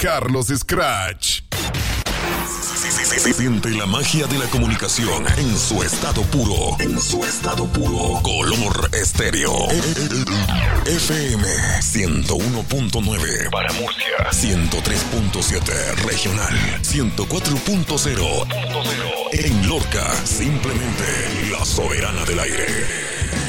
Carlos Scratch. Siente la magia de la comunicación en su estado puro. En su estado puro. Color Estéreo. FM 101.9 para Murcia. 103.7 regional. 104.0 en Lorca. Simplemente la soberana del aire.